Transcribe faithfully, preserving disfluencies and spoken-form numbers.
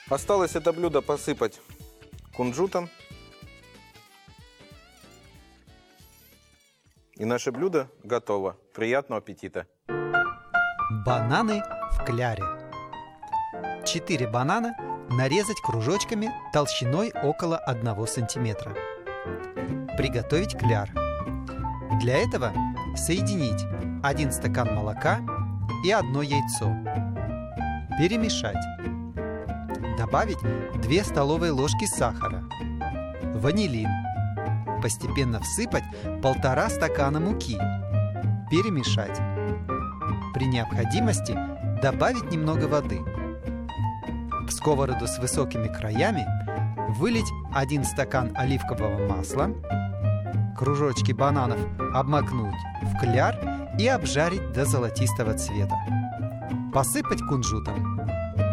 Осталось это блюдо посыпать кунжутом. И наше блюдо готово. Приятного аппетита! Бананы в кляре. Четыре банана нарезать кружочками толщиной около одного сантиметра. Приготовить кляр. Для этого соединить один стакан молока и одно яйцо. Перемешать. Добавить две столовые ложки сахара, ванилин. Постепенно всыпать полтора стакана муки. Перемешать. При необходимости добавить немного воды. В сковороду с высокими краями вылить один стакан оливкового масла, кружочки бананов обмакнуть в кляр и обжарить до золотистого цвета. Посыпать кунжутом.